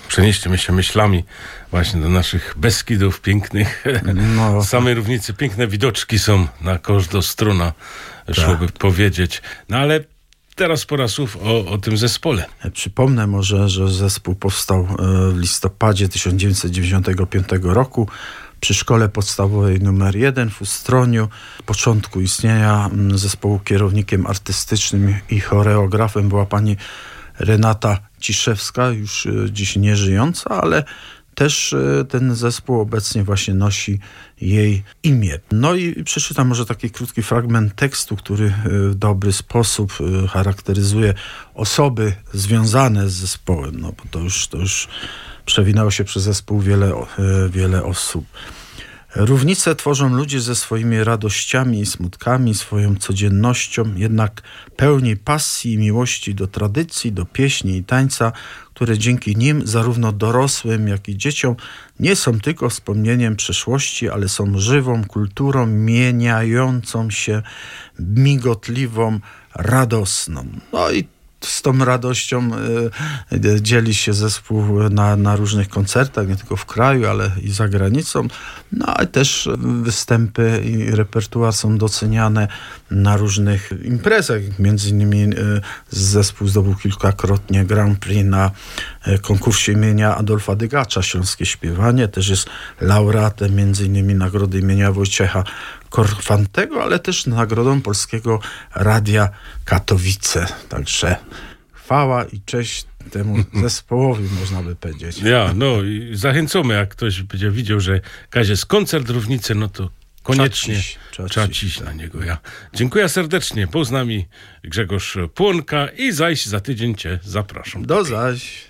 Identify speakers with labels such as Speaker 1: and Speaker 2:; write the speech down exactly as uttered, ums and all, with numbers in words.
Speaker 1: Przenieśmy się myślami właśnie do naszych Beskidów pięknych. No. Z samej Równicy piękne widoczki są na każdą stronę, szłoby tak powiedzieć. No ale teraz pora słów o, o tym zespole.
Speaker 2: Przypomnę może, że zespół powstał w listopadzie tysiąc dziewięćset dziewięćdziesiątego piątego roku przy szkole podstawowej numer jeden w Ustroniu. W początku istnienia zespołu kierownikiem artystycznym i choreografem była pani Renata Ciszewska, już dziś nie żyjąca, ale też ten zespół obecnie właśnie nosi jej imię. No i przeczytam może taki krótki fragment tekstu, który w dobry sposób charakteryzuje osoby związane z zespołem, no bo to już, to już przewinęło się przez zespół wiele, wiele osób. Równice tworzą ludzie ze swoimi radościami i smutkami, swoją codziennością, jednak pełni pasji i miłości do tradycji, do pieśni i tańca, które dzięki nim zarówno dorosłym, jak i dzieciom nie są tylko wspomnieniem przeszłości, ale są żywą kulturą, mieniającą się, migotliwą, radosną. No i z tą radością y, dzieli się zespół na, na różnych koncertach, nie tylko w kraju, ale i za granicą. No ale też występy i repertuar są doceniane na różnych imprezach. Między innymi y, zespół zdobył kilkakrotnie Grand Prix na y, konkursie imienia Adolfa Dygacza Śląskie Śpiewanie. Też jest laureatem między innymi nagrody imienia Wojciecha Korfantego, ale też nagrodą Polskiego Radia Katowice. Także chwała i cześć temu zespołowi, można by powiedzieć.
Speaker 1: Ja, no i zachęcamy, jak ktoś będzie widział, że Kazie jest koncert Równicy, no to koniecznie trzeba ciść na niego. Ja. Dziękuję serdecznie. Był z nami Grzegorz Płonka i zaś za tydzień cię zapraszam.
Speaker 2: Do zaś.